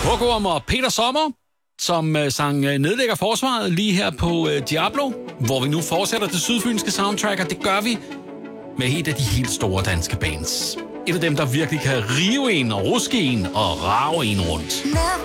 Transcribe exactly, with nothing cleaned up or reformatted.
Hugorm og Peter Sommer, som uh, sang uh, Nedlægger Forsvaret lige her på uh, Diablo, hvor vi nu fortsætter det sydfynske soundtrack, og det gør vi med et af de helt store danske bands. Et af dem, der virkelig kan rive en og ruske en og rave en rundt.